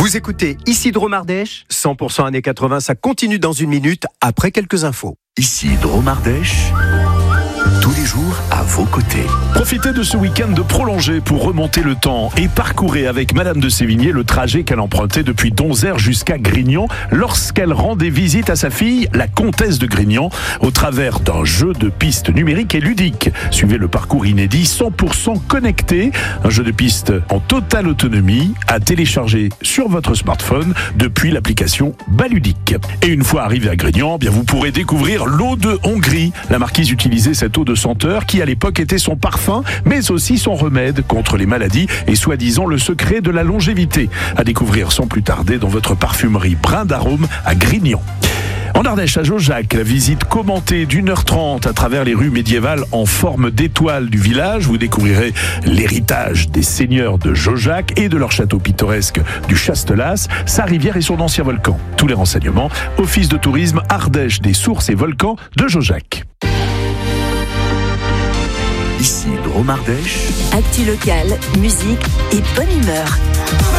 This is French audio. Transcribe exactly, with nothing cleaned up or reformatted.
Vous écoutez Ici Dromardèche, cent pour cent années quatre-vingts, ça continue dans une minute après quelques infos. Ici Dromardèche, tous les jours à vos côtés. Profitez de ce week-end de prolonger pour remonter le temps et parcourez avec Madame de Sévigné le trajet qu'elle empruntait depuis Donzère jusqu'à Grignan lorsqu'elle rendait visite à sa fille, la comtesse de Grignan, au travers d'un jeu de pistes numériques et ludiques. Suivez le parcours inédit cent pour cent connecté, un jeu de pistes en totale autonomie à télécharger sur votre smartphone depuis l'application Baludique. Et une fois arrivé à Grignan, bien vous pourrez découvrir l'eau de Hongrie. La marquise utilisait cette eau de senteur qui à l'époque était son parfum, mais aussi son remède contre les maladies et soi-disant le secret de la longévité. À découvrir sans plus tarder dans votre parfumerie Brin d'Arôme à Grignan. En Ardèche, à Jaujac, la visite commentée d'une heure trente à travers les rues médiévales en forme d'étoile du village. Vous découvrirez l'héritage des seigneurs de Jaujac et de leur château pittoresque du Chastelas, sa rivière et son ancien volcan. Tous les renseignements, Office de tourisme Ardèche des sources et volcans de Jaujac. Ici Dromardèche. Actu locale, musique et bonne humeur.